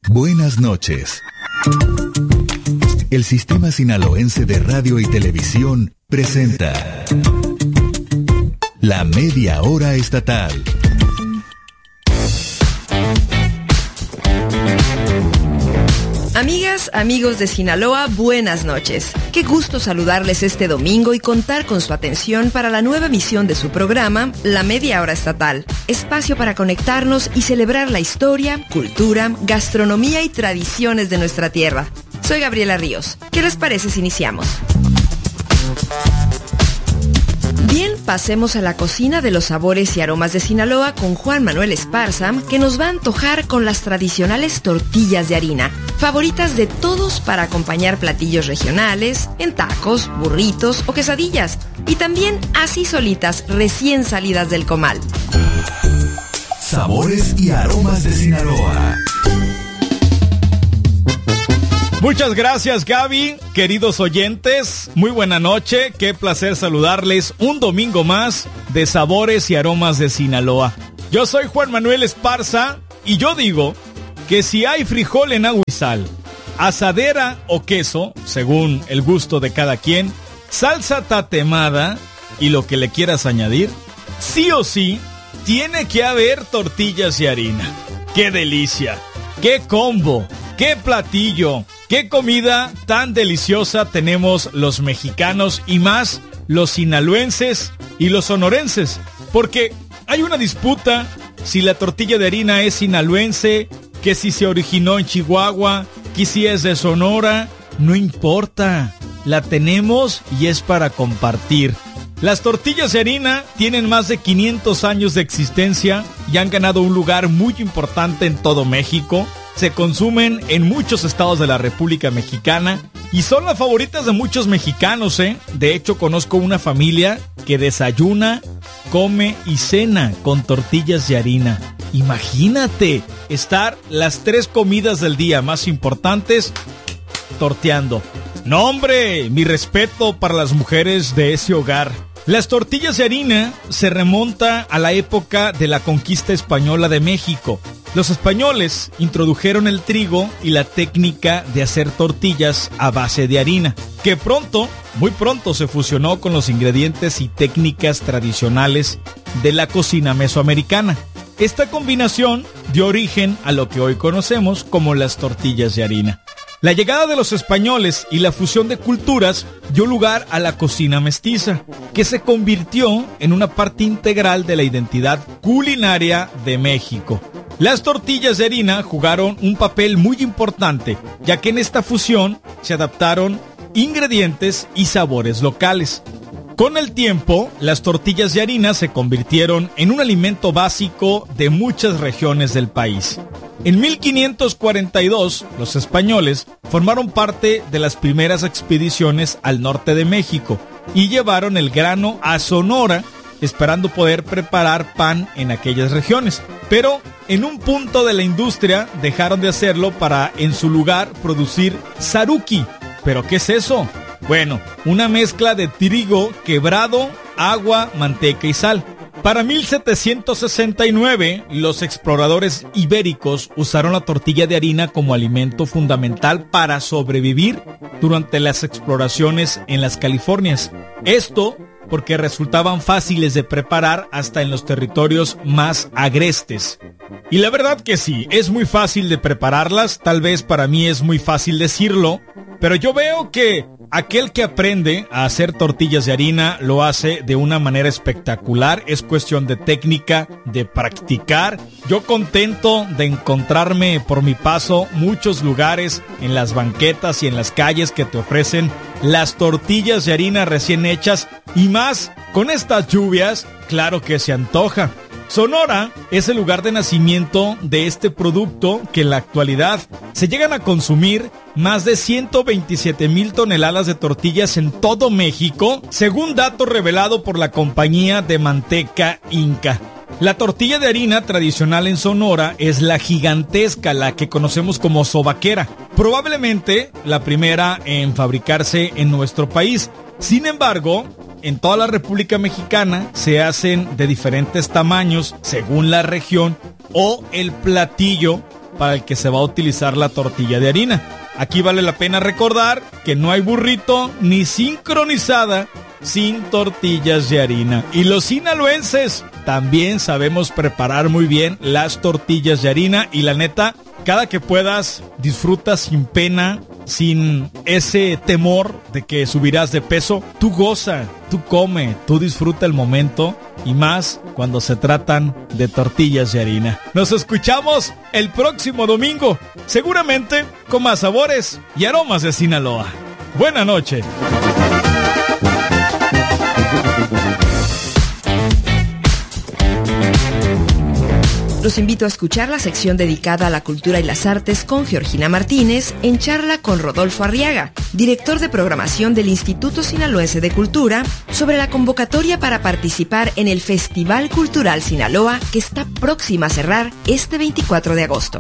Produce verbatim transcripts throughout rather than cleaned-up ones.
Buenas noches. El Sistema Sinaloense de Radio y Televisión presenta La Media Hora Estatal. Amigas, amigos de Sinaloa, buenas noches. Qué gusto saludarles este domingo y contar con su atención para la nueva emisión de su programa, La Media Hora Estatal. Espacio para conectarnos y celebrar la historia, cultura, gastronomía y tradiciones de nuestra tierra. Soy Gabriela Ríos. ¿Qué les parece si iniciamos? Bien, pasemos a la cocina de los sabores y aromas de Sinaloa con Juan Manuel Esparza, que nos va a antojar con las tradicionales tortillas de harina, favoritas de todos para acompañar platillos regionales, en tacos, burritos o quesadillas, y también así solitas, recién salidas del comal. Sabores y aromas de Sinaloa. Muchas gracias, Gaby. Queridos oyentes, muy buena noche. Qué placer saludarles un domingo más de Sabores y Aromas de Sinaloa. Yo soy Juan Manuel Esparza y yo digo que si hay frijol en agua y sal, asadera o queso, según el gusto de cada quien, salsa tatemada y lo que le quieras añadir, sí o sí tiene que haber tortillas y harina. ¡Qué delicia! ¡Qué combo! ¡Qué platillo! ¡Qué comida tan deliciosa tenemos los mexicanos y más los sinaloenses y los sonorenses! Porque hay una disputa si la tortilla de harina es sinaloense, que si se originó en Chihuahua, que si es de Sonora. No importa, la tenemos y es para compartir. Las tortillas de harina tienen más de quinientos años de existencia y han ganado un lugar muy importante en todo México. Se consumen en muchos estados de la República Mexicana y son las favoritas de muchos mexicanos, ¿eh? De hecho, conozco una familia que desayuna, come y cena con tortillas de harina. Imagínate estar las tres comidas del día más importantes torteando. No, hombre, mi respeto para las mujeres de ese hogar. Las tortillas de harina se remonta a la época de la conquista española de México. Los españoles introdujeron el trigo y la técnica de hacer tortillas a base de harina, que pronto, muy pronto se fusionó con los ingredientes y técnicas tradicionales de la cocina mesoamericana. Esta combinación dio origen a lo que hoy conocemos como las tortillas de harina. La llegada de los españoles y la fusión de culturas dio lugar a la cocina mestiza, que se convirtió en una parte integral de la identidad culinaria de México. Las tortillas de harina jugaron un papel muy importante, ya que en esta fusión se adaptaron ingredientes y sabores locales. Con el tiempo, las tortillas de harina se convirtieron en un alimento básico de muchas regiones del país. En mil quinientos cuarenta y dos, los españoles formaron parte de las primeras expediciones al norte de México y llevaron el grano a Sonora, esperando poder preparar pan en aquellas regiones. Pero en un punto de la industria dejaron de hacerlo para en su lugar producir saruki. ¿Pero qué es eso? Bueno, una mezcla de trigo quebrado, agua, manteca y sal. Para mil setecientos sesenta y nueve, los exploradores ibéricos usaron la tortilla de harina como alimento fundamental para sobrevivir durante las exploraciones en las Californias. Esto porque resultaban fáciles de preparar hasta en los territorios más agrestes. Y la verdad que sí, es muy fácil de prepararlas, tal vez para mí es muy fácil decirlo, pero yo veo que aquel que aprende a hacer tortillas de harina lo hace de una manera espectacular. Es cuestión de técnica, de practicar. Yo contento de encontrarme por mi paso muchos lugares en las banquetas y en las calles que te ofrecen las tortillas de harina recién hechas y más con estas lluvias, claro que se antoja. Sonora es el lugar de nacimiento de este producto que en la actualidad se llegan a consumir más de ciento veintisiete mil toneladas de tortillas en todo México, según dato revelado por la compañía de manteca Inca. La tortilla de harina tradicional en Sonora es la gigantesca, la que conocemos como sobaquera, probablemente la primera en fabricarse en nuestro país. Sin embargo, en toda la República Mexicana se hacen de diferentes tamaños según la región o el platillo para el que se va a utilizar la tortilla de harina. Aquí vale la pena recordar que no hay burrito ni sincronizada sin tortillas de harina. Y los sinaloenses también sabemos preparar muy bien las tortillas de harina y la neta, cada que puedas, disfruta sin pena, sin ese temor de que subirás de peso. Tú goza, tú come, tú disfruta el momento y más cuando se tratan de tortillas de harina. Nos escuchamos el próximo domingo, seguramente con más sabores y aromas de Sinaloa. Buena noche. Los invito a escuchar la sección dedicada a la cultura y las artes con Georgina Martínez en charla con Rodolfo Arriaga, director de programación del Instituto Sinaloense de Cultura, sobre la convocatoria para participar en el Festival Cultural Sinaloa que está próxima a cerrar este veinticuatro de agosto.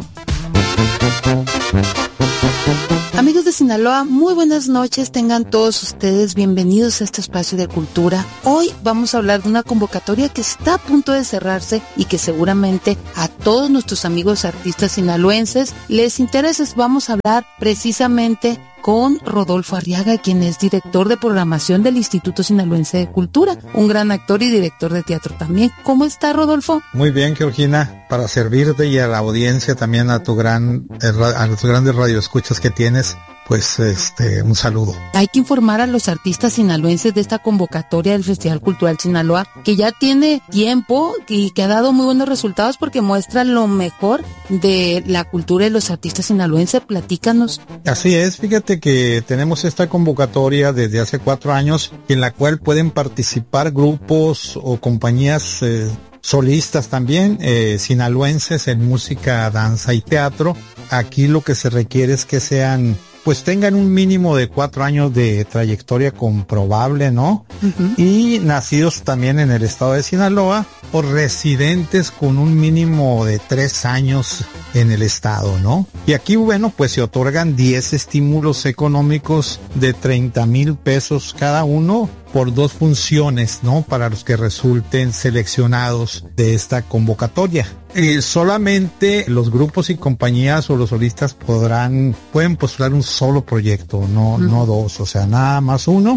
Amigos de Sinaloa, muy buenas noches, tengan todos ustedes bienvenidos a este espacio de cultura. Hoy vamos a hablar de una convocatoria que está a punto de cerrarse y que seguramente a todos nuestros amigos artistas sinaloenses les interesa. Vamos a hablar precisamente con Rodolfo Arriaga, quien es director de programación del Instituto Sinaloense de Cultura, un gran actor y director de teatro también. ¿Cómo está, Rodolfo? Muy bien, Georgina, para servirte y a la audiencia, también a tu gran, a los grandes radioescuchas que tienes, pues este un saludo. Hay que informar a los artistas sinaloenses de esta convocatoria del Festival Cultural Sinaloa, que ya tiene tiempo y que ha dado muy buenos resultados porque muestra lo mejor de la cultura de los artistas sinaloenses. Platícanos. Así es, fíjate que tenemos esta convocatoria desde hace cuatro años en la cual pueden participar grupos o compañías eh, solistas también, eh, sinaloenses en música, danza y teatro. Aquí lo que se requiere es que sean, pues tengan un mínimo de cuatro años de trayectoria comprobable, ¿no? Uh-huh. Y nacidos también en el estado de Sinaloa o residentes con un mínimo de tres años en el estado, ¿no? Y aquí, bueno, pues se otorgan diez estímulos económicos de treinta mil pesos cada uno por dos funciones, ¿no? Para los que resulten seleccionados de esta convocatoria. Eh, solamente los grupos y compañías o los solistas podrán, pueden postular un solo proyecto, no, mm. no dos, o sea, nada más uno.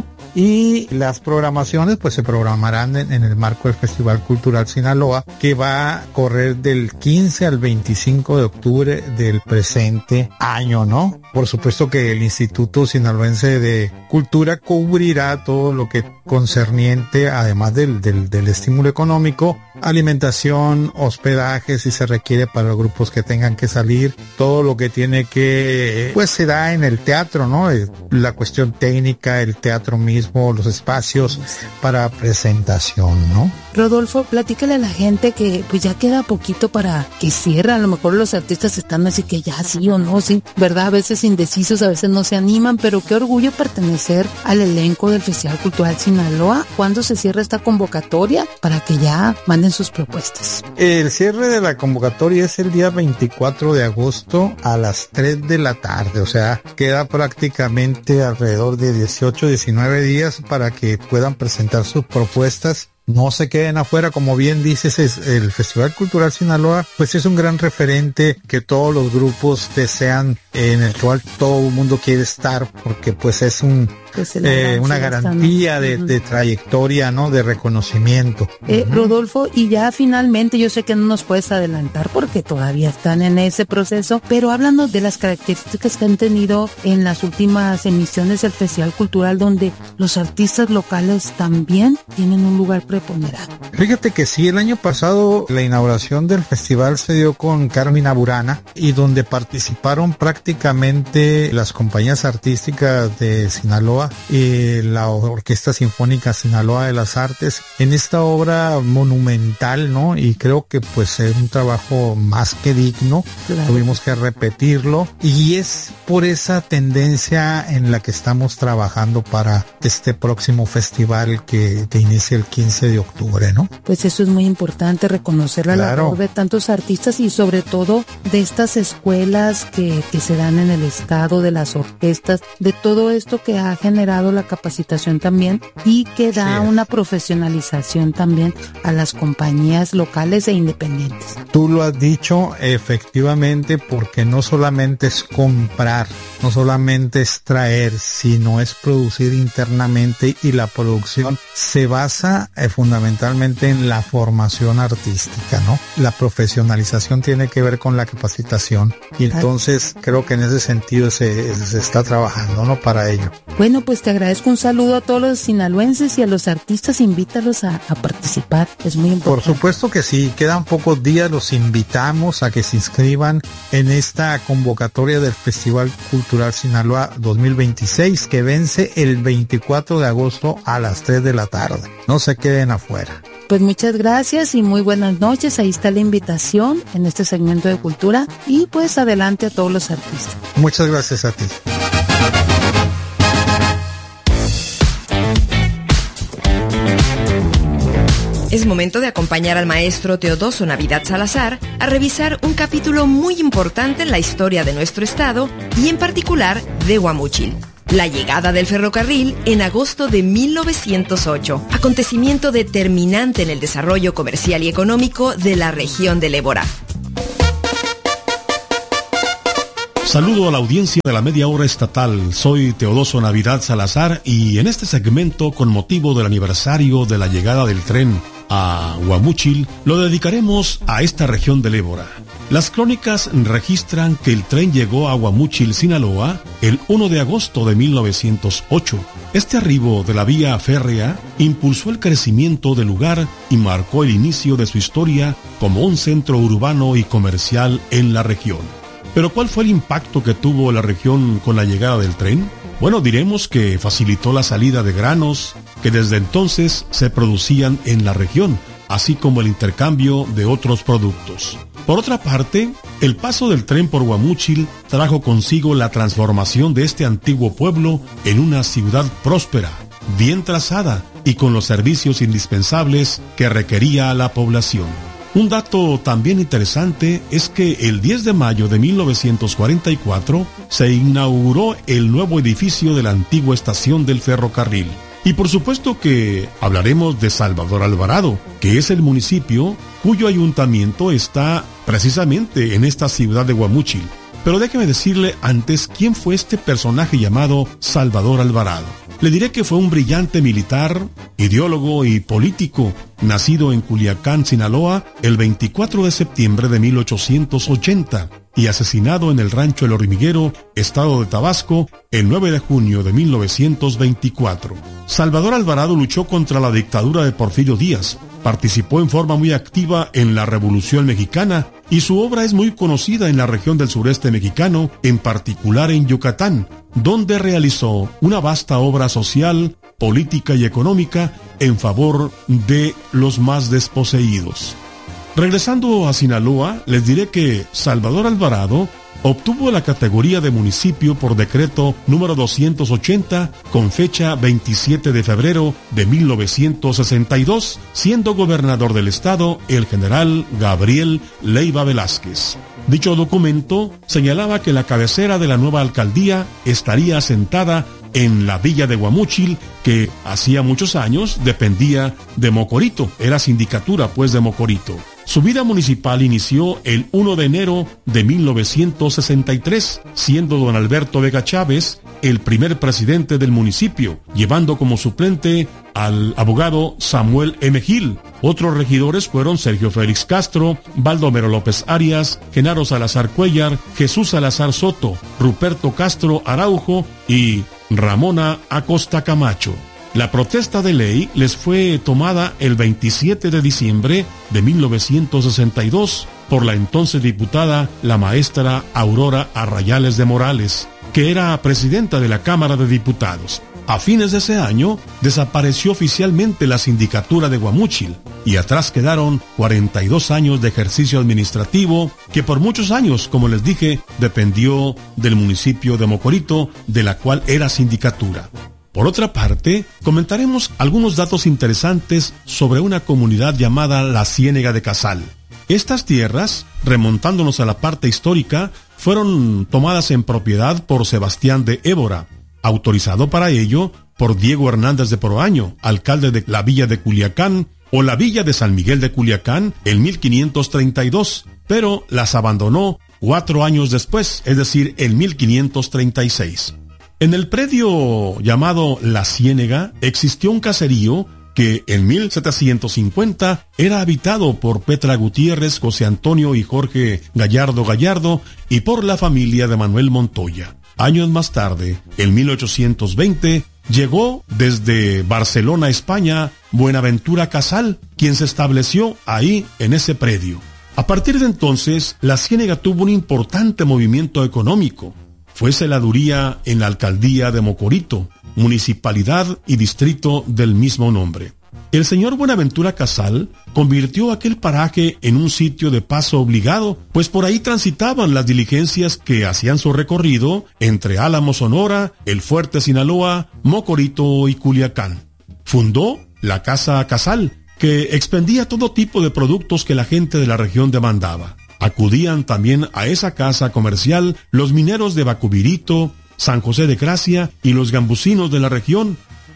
Y las programaciones pues se programarán en, en el marco del Festival Cultural Sinaloa, que va a correr del quince al veinticinco de octubre del presente año, ¿no? Por supuesto que el Instituto Sinaloense de Cultura cubrirá todo lo que concerniente, además del, del, del estímulo económico, alimentación, hospedaje, si se requiere para los grupos que tengan que salir, todo lo que tiene que, pues se da en el teatro, ¿no? La cuestión técnica, el teatro mismo, los espacios para presentación, ¿no? Rodolfo, platícale a la gente que pues ya queda poquito para que cierre. A lo mejor los artistas están así que ya sí o no, sí, ¿verdad? A veces indecisos, a veces no se animan, pero qué orgullo pertenecer al elenco del Festival Cultural Sinaloa. ¿Cuándo se cierra esta convocatoria? Para que ya manden sus propuestas. El cierre de la convocatoria es el día veinticuatro de agosto a las tres de la tarde, o sea, queda prácticamente alrededor de dieciocho, diecinueve días para que puedan presentar sus propuestas. No se queden afuera, como bien dices, es el Festival Cultural Sinaloa, pues es un gran referente que todos los grupos desean, en el cual todo el mundo quiere estar, porque pues es un pues eh, una garantía de, de trayectoria, ¿no? De reconocimiento. Eh, uh-huh. Rodolfo, y ya finalmente, yo sé que no nos puedes adelantar porque todavía están en ese proceso, pero háblanos de las características que han tenido en las últimas emisiones del Festival Cultural, donde los artistas locales también tienen un lugar preponderante. Fíjate que sí, el año pasado la inauguración del festival se dio con Carmina Burana, y donde participaron prácticamente las compañías artísticas de Sinaloa y la Orquesta Sinfónica Sinaloa de las Artes en esta obra monumental, ¿no? Y creo que pues es un trabajo más que digno. Claro. Tuvimos que repetirlo y es por esa tendencia en la que estamos trabajando para este próximo festival que, que inicia el quince quince de octubre, ¿no? Pues eso es muy importante, reconocer la Claro. labor de tantos artistas y sobre todo de estas escuelas que, que se dan en el estado, de las orquestas, de todo esto que ha generado la capacitación también y que da Sí. una profesionalización también a las compañías locales e independientes. Tú lo has dicho efectivamente, porque no solamente es comprar, no solamente es traer, sino es producir internamente, y la producción se basa eh, fundamentalmente en la formación artística, ¿no? La profesionalización tiene que ver con la capacitación, y entonces creo que en ese sentido se, se está trabajando, ¿no? Para ello. Bueno, pues te agradezco, un saludo a todos los sinaloenses y a los artistas, invítalos a, a participar, es muy Por importante. supuesto que sí, quedan pocos días, los invitamos a que se inscriban en esta convocatoria del Festival Cultural Sinaloa dos mil veintiséis, que vence el veinticuatro de agosto a las tres de la tarde. No se queden afuera. Pues muchas gracias y muy buenas noches, ahí está la invitación en este segmento de cultura y pues adelante a todos los artistas. Muchas gracias a ti. Es momento de acompañar al maestro Teodoso Navidad Salazar a revisar un capítulo muy importante en la historia de nuestro estado y en particular de Guamúchil. La llegada del ferrocarril en agosto de mil novecientos ocho, acontecimiento determinante en el desarrollo comercial y económico de la región del Ébora. Saludo a la audiencia de la Media Hora Estatal. Soy Teodoso Navidad Salazar y en este segmento, con motivo del aniversario de la llegada del tren a Guamúchil, lo dedicaremos a esta región del Ébora. Las crónicas registran que el tren llegó a Guamúchil, Sinaloa, el primero de agosto de mil novecientos ocho. Este arribo de la vía férrea impulsó el crecimiento del lugar y marcó el inicio de su historia como un centro urbano y comercial en la región. Pero ¿cuál fue el impacto que tuvo la región con la llegada del tren? Bueno, diremos que facilitó la salida de granos que desde entonces se producían en la región, así como el intercambio de otros productos. Por otra parte, el paso del tren por Guamúchil trajo consigo la transformación de este antiguo pueblo en una ciudad próspera, bien trazada y con los servicios indispensables que requería la población. Un dato también interesante es que el diez de mayo de mil novecientos cuarenta y cuatro se inauguró el nuevo edificio de la antigua estación del ferrocarril. Y por supuesto que hablaremos de Salvador Alvarado, que es el municipio cuyo ayuntamiento está precisamente en esta ciudad de Guamúchil. Pero déjeme decirle antes quién fue este personaje llamado Salvador Alvarado. Le diré que fue un brillante militar, ideólogo y político, nacido en Culiacán, Sinaloa, el veinticuatro de septiembre de mil ochocientos ochenta y asesinado en el rancho El Hormiguero, estado de Tabasco, el nueve de junio de mil novecientos veinticuatro. Salvador Alvarado luchó contra la dictadura de Porfirio Díaz, participó en forma muy activa en la Revolución Mexicana y su obra es muy conocida en la región del sureste mexicano, en particular en Yucatán, donde realizó una vasta obra social, política y económica en favor de los más desposeídos. Regresando a Sinaloa, les diré que Salvador Alvarado obtuvo la categoría de municipio por decreto número doscientos ochenta con fecha veintisiete de febrero de mil novecientos sesenta y dos, siendo gobernador del estado el general Gabriel Leiva Velázquez. Dicho documento señalaba que la cabecera de la nueva alcaldía estaría asentada en la villa de Guamúchil, que hacía muchos años dependía de Mocorito, era sindicatura pues de Mocorito. Su vida municipal inició el primero de enero de mil novecientos sesenta y tres, siendo don Alberto Vega Chávez el primer presidente del municipio, llevando como suplente al abogado Samuel M. Gil. Otros regidores fueron Sergio Félix Castro, Baldomero López Arias, Genaro Salazar Cuellar, Jesús Salazar Soto, Ruperto Castro Araujo y Ramona Acosta Camacho. La protesta de ley les fue tomada el veintisiete de diciembre de mil novecientos sesenta y dos por la entonces diputada, la maestra Aurora Arrayales de Morales, que era presidenta de la Cámara de Diputados. A fines de ese año, desapareció oficialmente la sindicatura de Guamúchil y atrás quedaron cuarenta y dos años de ejercicio administrativo que por muchos años, como les dije, dependió del municipio de Mocorito, de la cual era sindicatura. Por otra parte, comentaremos algunos datos interesantes sobre una comunidad llamada la Ciénega de Casal. Estas tierras, remontándonos a la parte histórica, fueron tomadas en propiedad por Sebastián de Évora, autorizado para ello por Diego Hernández de Proaño, alcalde de la villa de Culiacán, o la villa de San Miguel de Culiacán, en mil quinientos treinta y dos, pero las abandonó cuatro años después, es decir, en mil quinientos treinta y seis. En el predio llamado La Ciénega existió un caserío que en mil setecientos cincuenta era habitado por Petra Gutiérrez, José Antonio y Jorge Gallardo Gallardo y por la familia de Manuel Montoya. Años más tarde, en mil ochocientos veinte, llegó desde Barcelona, España, Buenaventura Casal, quien se estableció ahí en ese predio. A partir de entonces, la Ciénega tuvo un importante movimiento económico. Fue celaduría en la alcaldía de Mocorito, municipalidad y distrito del mismo nombre. El señor Buenaventura Casal convirtió aquel paraje en un sitio de paso obligado, pues por ahí transitaban las diligencias que hacían su recorrido entre Álamo, Sonora, El Fuerte, Sinaloa, Mocorito y Culiacán. Fundó la Casa Casal, que expendía todo tipo de productos que la gente de la región demandaba. Acudían también a esa casa comercial los mineros de Bacubirito, San José de Gracia y los gambusinos de la región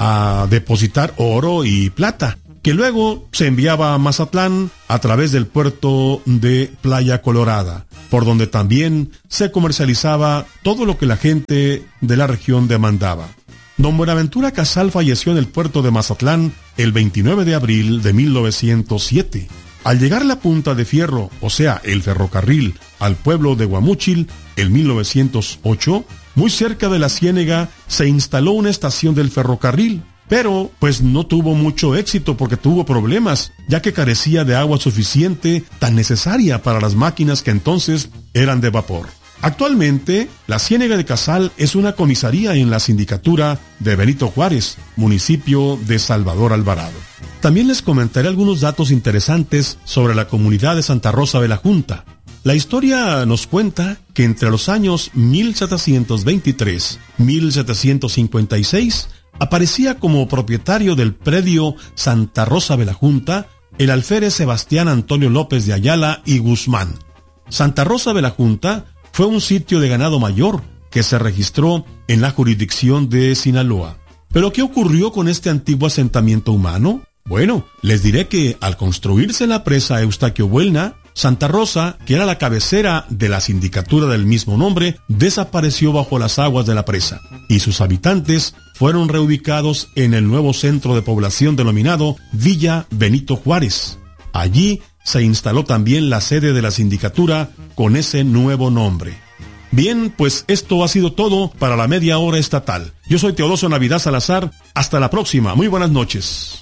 a depositar oro y plata, que luego se enviaba a Mazatlán a través del puerto de Playa Colorada, por donde también se comercializaba todo lo que la gente de la región demandaba. Don Buenaventura Casal falleció en el puerto de Mazatlán el veintinueve de abril de mil novecientos siete. Al llegar la punta de fierro, o sea, el ferrocarril, al pueblo de Guamúchil, en mil novecientos ocho, muy cerca de la Ciénega, se instaló una estación del ferrocarril, pero pues no tuvo mucho éxito porque tuvo problemas, ya que carecía de agua suficiente, tan necesaria para las máquinas que entonces eran de vapor. Actualmente, la Ciénega de Casal es una comisaría en la sindicatura de Benito Juárez, municipio de Salvador Alvarado. También les comentaré algunos datos interesantes sobre la comunidad de Santa Rosa de la Junta. La historia nos cuenta que entre los años mil setecientos veintitrés y mil setecientos cincuenta y seis aparecía como propietario del predio Santa Rosa de la Junta el alférez Sebastián Antonio López de Ayala y Guzmán. Santa Rosa de la Junta fue un sitio de ganado mayor que se registró en la jurisdicción de Sinaloa. ¿Pero qué ocurrió con este antiguo asentamiento humano? Bueno, les diré que al construirse la presa Eustaquio Buelna, Santa Rosa, que era la cabecera de la sindicatura del mismo nombre, desapareció bajo las aguas de la presa, y sus habitantes fueron reubicados en el nuevo centro de población denominado Villa Benito Juárez. Allí se instaló también la sede de la sindicatura con ese nuevo nombre. Bien, pues esto ha sido todo para la media hora estatal. Yo soy Teodosio Navidad Salazar. Hasta la próxima. Muy buenas noches.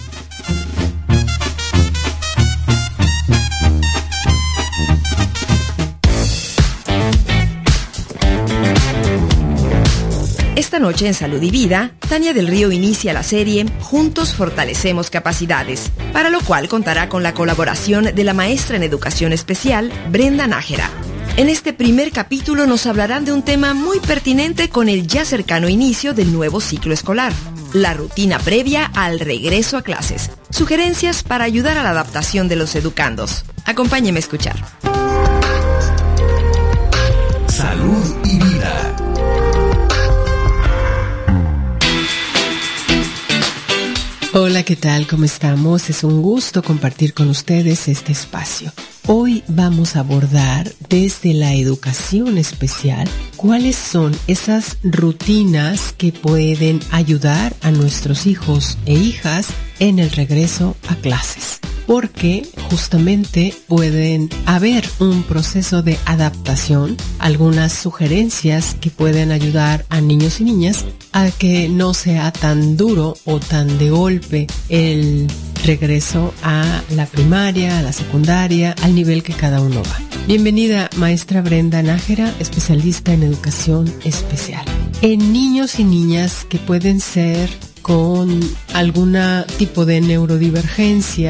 Esta noche en Salud y Vida, Tania del Río inicia la serie Juntos Fortalecemos Capacidades, para lo cual contará con la colaboración de la maestra en Educación Especial, Brenda Nájera. En este primer capítulo nos hablarán de un tema muy pertinente con el ya cercano inicio del nuevo ciclo escolar, la rutina previa al regreso a clases, sugerencias para ayudar a la adaptación de los educandos. Acompáñeme a escuchar. Salud y Vida. Hola, ¿qué tal? ¿Cómo estamos? Es un gusto compartir con ustedes este espacio. Hoy vamos a abordar desde la educación especial cuáles son esas rutinas que pueden ayudar a nuestros hijos e hijas en el regreso a clases, porque justamente pueden haber un proceso de adaptación, algunas sugerencias que pueden ayudar a niños y niñas a que no sea tan duro o tan de golpe el regreso a la primaria, a la secundaria, al nivel que cada uno va. Bienvenida, maestra Brenda Nájera, especialista en educación especial. En niños y niñas que pueden ser con algún tipo de neurodivergencia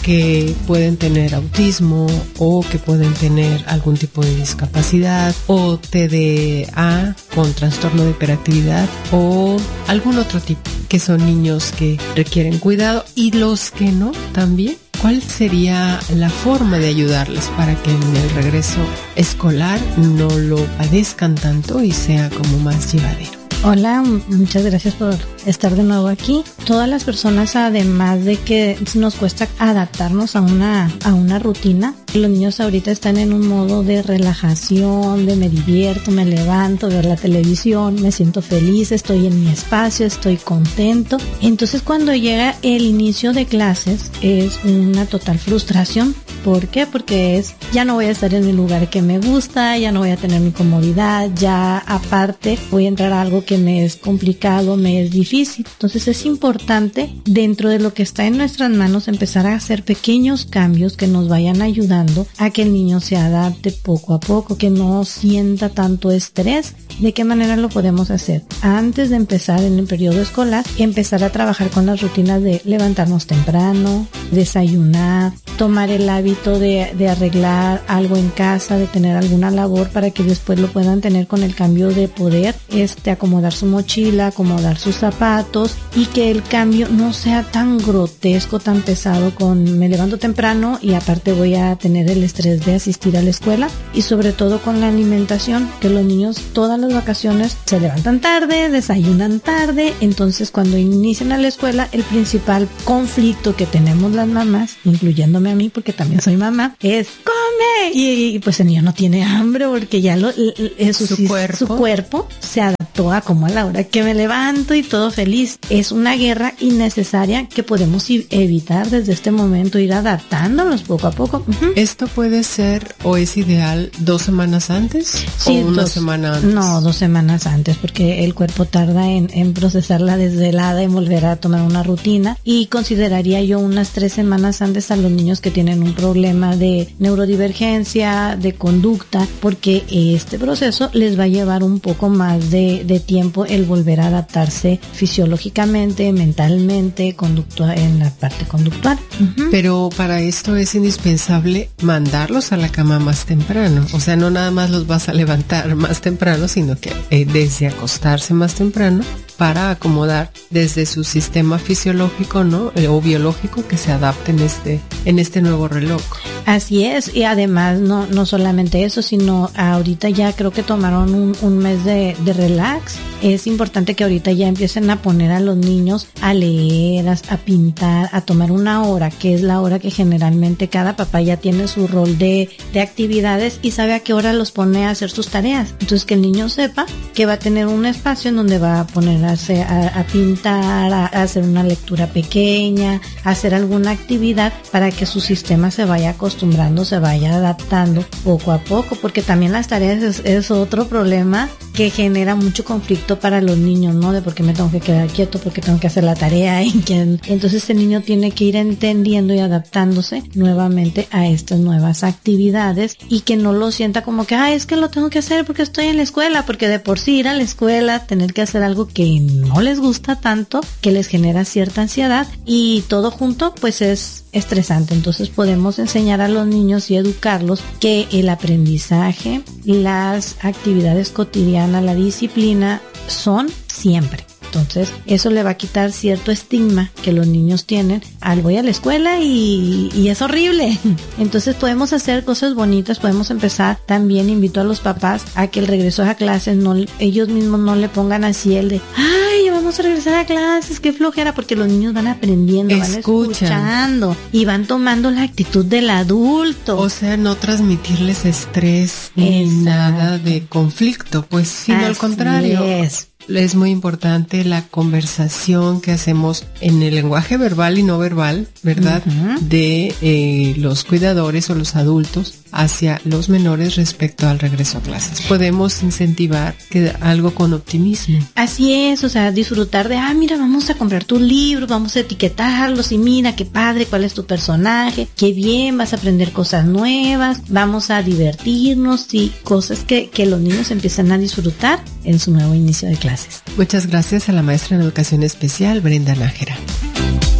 que pueden tener autismo o que pueden tener algún tipo de discapacidad o T D A con trastorno de hiperactividad o algún otro tipo, que son niños que requieren cuidado, y los que no también. ¿Cuál sería la forma de ayudarles para que en el regreso escolar no lo padezcan tanto y sea como más llevadero? Hola, muchas gracias por estar de nuevo aquí. Todas las personas, además de que nos cuesta adaptarnos a una, a una rutina, los niños ahorita están en un modo de relajación, de me divierto, me levanto, veo la televisión, me siento feliz, estoy en mi espacio, estoy contento. Entonces cuando llega el inicio de clases es una total frustración. ¿Por qué? Porque es, ya no voy a estar en mi lugar que me gusta, ya no voy a tener mi comodidad, ya aparte voy a entrar a algo que me es complicado, me es difícil. Entonces es importante, dentro de lo que está en nuestras manos, empezar a hacer pequeños cambios que nos vayan ayudando a que el niño se adapte poco a poco, que no sienta tanto estrés. ¿De qué manera lo podemos hacer? Antes de empezar en el periodo escolar, empezar a trabajar con las rutinas de levantarnos temprano, desayunar, tomar el hábito de, de arreglar algo en casa, de tener alguna labor para que después lo puedan tener con el cambio de poder, este, acomodar su mochila, acomodar sus zapatos, y que el cambio no sea tan grotesco, tan pesado con me levanto temprano y aparte voy a tener el estrés de asistir a la escuela. Y sobre todo con la alimentación, que los niños todas las vacaciones se levantan tarde, desayunan tarde, entonces cuando inician a la escuela el principal conflicto que tenemos las mamás, incluyéndome a mí porque también soy mamá, es ¡come! Y, y pues el niño no tiene hambre porque ya lo, es su, su, cuerpo. su cuerpo se adaptó a como a la hora que me levanto y todo feliz. Es una guerra innecesaria que podemos evitar desde este momento, ir adaptándonos poco a poco. Uh-huh. ¿Esto puede ser o es ideal dos semanas antes sí, o una dos, semana antes? No, dos semanas antes, porque el cuerpo tarda en, en procesar la desvelada, en volver a tomar una rutina, y consideraría yo unas tres semanas antes a los niños que tienen un problema de neurodivergencia, de conducta, porque este proceso les va a llevar un poco más de, de tiempo el volver a adaptarse fisiológicamente, mentalmente, conductual, en la parte conductual. Uh-huh. Pero para esto es indispensable mandarlos a la cama más temprano, o sea, no nada más los vas a levantar más temprano, sino que eh, desde acostarse más temprano para acomodar desde su sistema fisiológico, ¿no? Eh, o biológico, que se adapte en este, en este nuevo reloj. Así es, y además no, no solamente eso, sino ahorita ya creo que tomaron un, un mes de, de relax. Es importante que ahorita ya empiecen a poner a los niños a leer, a, a pintar, a tomar una hora, que es la hora que generalmente cada papá ya tiene su rol de, de actividades y sabe a qué hora los pone a hacer sus tareas. Entonces que el niño sepa que va a tener un espacio en donde va a poner a, a, a pintar, a, a hacer una lectura pequeña, a hacer alguna actividad para que su sistema se vaya acostumbrando, se vaya adaptando poco a poco, porque también las tareas es, es otro problema que genera mucho conflicto para los niños, ¿no? De por qué me tengo que quedar quieto, porque tengo que hacer la tarea, y que entonces el niño tiene que ir entendiendo y adaptándose nuevamente a estas nuevas actividades, y que no lo sienta como que, ah, es que lo tengo que hacer porque estoy en la escuela, porque de por sí ir a la escuela, tener que hacer algo que no les gusta tanto, que les genera cierta ansiedad, y todo junto pues es estresante. Entonces podemos enseñar a los niños y educarlos que el aprendizaje, las actividades cotidianas, la disciplina son siempre. Entonces, eso le va a quitar cierto estigma que los niños tienen al voy a la escuela y, y es horrible. Entonces, podemos hacer cosas bonitas, podemos empezar. También invito a los papás a que el regreso a clases, no, ellos mismos no le pongan así el de, ay, vamos a regresar a clases, qué flojera, porque los niños van aprendiendo, Escuchan. van escuchando y van tomando la actitud del adulto. O sea, no transmitirles estrés ni Exacto. nada de conflicto, pues, sino así al contrario. Es. Es muy importante la conversación que hacemos en el lenguaje verbal y no verbal, ¿verdad? Uh-huh. De eh, los cuidadores o los adultos hacia los menores respecto al regreso a clases. Podemos incentivar que algo con optimismo. Así es, o sea, disfrutar de, ah, mira, vamos a comprar tus libros, vamos a etiquetarlos y mira, qué padre, cuál es tu personaje, qué bien, vas a aprender cosas nuevas, vamos a divertirnos y cosas que, que los niños empiezan a disfrutar en su nuevo inicio de clases. Muchas gracias a la maestra en educación especial, Brenda Nájera.